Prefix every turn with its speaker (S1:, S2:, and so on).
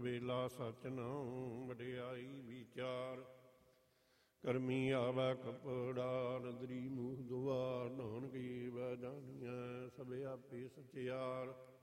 S1: ਵੇਲਾ ਸਚ ਨਾਉ ਵਡਿਆਈ ਵਿਚਾਰ। ਕਰਮੀ ਆਵੈ ਕਪੜਾ ਨਦਰੀ ਮੂੰਹ ਦੁਆਰ। ਨਾਨਕ ਏਵੈ ਜਾਣੀਐ ਸਭ ਆਪੇ ਸਚਿਆਰ।